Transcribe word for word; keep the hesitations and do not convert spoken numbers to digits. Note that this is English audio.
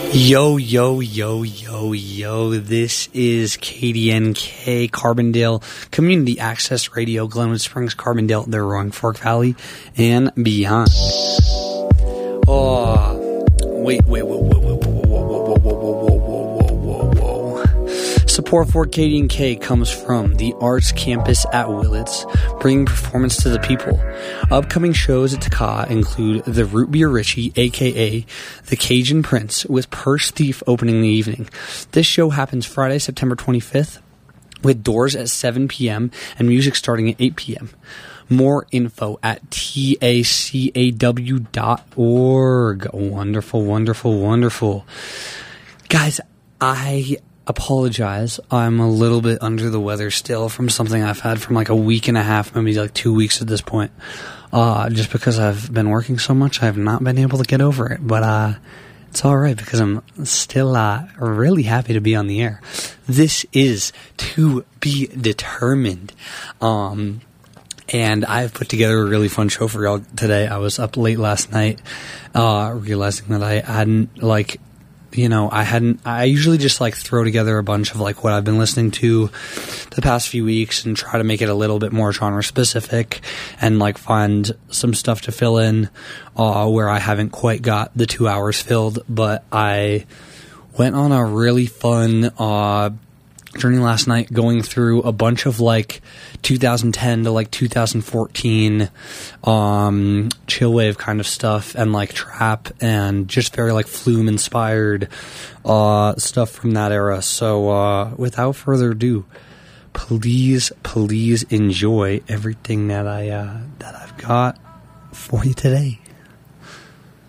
Yo, yo, yo, yo, yo, this is K D N K, Carbondale Community Access Radio, Glenwood Springs, Carbondale, the Roaring Fork Valley, and beyond. Oh, wait, wait, wait, wait, wait, wait, whoa, whoa, whoa, whoa, whoa, whoa, whoa, whoa, whoa. Support for K D N K comes from the Arts Campus at Willits, bringing performance to the people. Upcoming shows at T K A include the Root Beer Richie, aka the Cajun Prince, with Purse Thief opening the evening. This show happens Friday, September twenty-fifth, with doors at seven p.m. and music starting at eight p.m. More info at tacaw dot org. Wonderful, wonderful, wonderful. Guys, I apologize. I'm a little bit under the weather still from something I've had from like a week and a half, maybe like two weeks at this point. Uh, just because I've been working so much, I have not been able to get over it. But uh, it's all right because I'm still uh, really happy to be on the air. This is To Be Determined. Um... And I've put together a really fun show for y'all today. I was up late last night, uh, realizing that I hadn't, like, you know, I hadn't, I usually just, like, throw together a bunch of, like, what I've been listening to the past few weeks and try to make it a little bit more genre-specific and, like, find some stuff to fill in uh, where I haven't quite got the two hours filled. But I went on a really fun uh journey last night going through a bunch of like two thousand ten to like two thousand fourteen um chillwave kind of stuff and like trap and just very like Flume inspired uh stuff from that era. So uh without further ado, please please enjoy everything that I uh that I've got for you today.